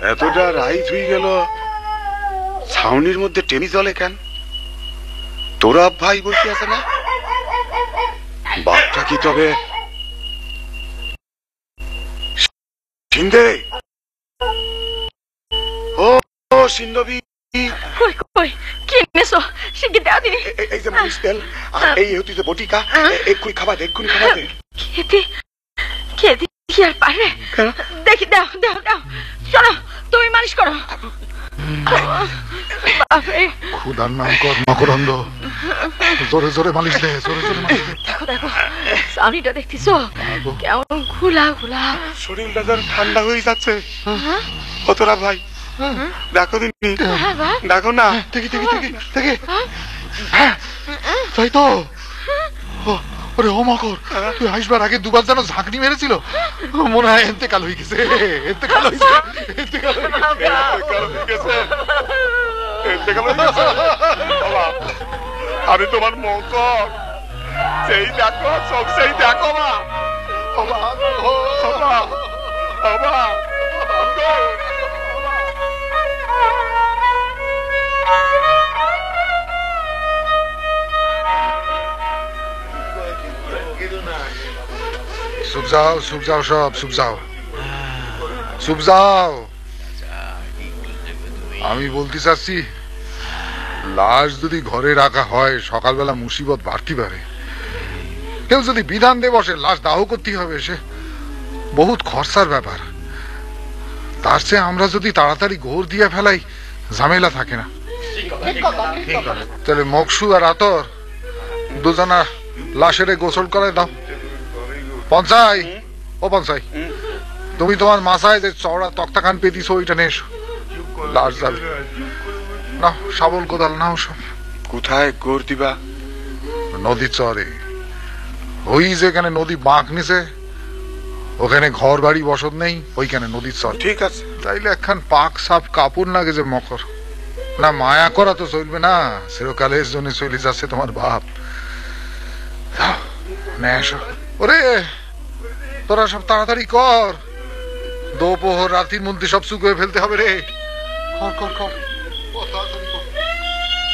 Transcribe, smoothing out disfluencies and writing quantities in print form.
এতটা রাইত হয়ে গেল, ছাউনির মধ্যে টেমি জলে কেন? তোরা ভাই বলতে আছে না? বাপটা কি তবে সিন্ধে? ও সিন্ধবি, কই কই কি এনেছো? শিগগির দাও দিনি। এই যে মালিশ তেল আর এই হচ্ছে যে বটিকা, এক্ষুনি খাবার দে, এক্ষুনি খাবার দে। খেতে খেতে কি আর পারে? দেখি দাও দাও দাও। চলো তুমি মালিশ করো। বাপরে, খুদার নাম কর মকরন্দ, জোরে জোরে মালিশ দে, জোরে জোরে মালিশ দে। দেখো দেখো সামনিটা দেখতেছো কেমন ঘোলা ঘোলা। শরীরটা যেন ঠান্ডা হয়ে যাচ্ছে। ও তোরা ভাই দেখো দিনি, দেখো না। দেখি দেখি দেখি দেখি, হ্যাঁ তাই তো। ওরে ও মকর, তুই আসবার আগে দুবার যেন ঝাঁকনি মেরেছিল, মনে হয় এতেকাল হয়ে গেছে, এতেকাল হয়েছে, এতেকাল হয়ে গেছে। আমি তোমার মকর, সেই দেখো সব সেই দেখো মা। চুপ যাও, চুপ যাও, সব চুপ যাও, চুপ যাও। আমি বলতে চাচ্ছি, লাশ যদি ঘরে রাখা হয় সকালবেলা মুসিবত বাড়তে পারে। কেউ যদি বিধান দিয়ে বসে লাশ দাহ করতে হবে, সে বহুত খরচার ব্যাপার। তার চেয়ে আমরা যদি তাড়াতাড়ি গোর দিয়ে ফেলাই, ঝামেলা থাকে না। তাহলে মকসু আর আতর দুজনা লাশের গোসল করে দাও। পঞ্চাই, ও পঞ্চাই, তুমি তোমার মাথায় যে চওড়া তক্তা খান পেতিছো ওইটা নিয়ে এসো, লাশ যাবে না। শাবল কোদাল নাও সব। কোথায় গোর দিবা? নদীর চরে, ওই যেখানে নদী বাঁক নিছে ওখানে ঘর বাড়ি বসত নেই, ওইখানে নদীর চর। ঠিক আছে। তাইলে একখান পাক সাপ কাপড় লাগে যে মকর, না মায়া করা তো চলবে না, চিরকালের জন্য চলে যাচ্ছে তোমার বাপ। ওরে তোরা সব তাড়াতাড়ি কর, দোপহর রাতির মধ্যে সব শুকিয়ে ফেলতে হবে রে। কর কর কর।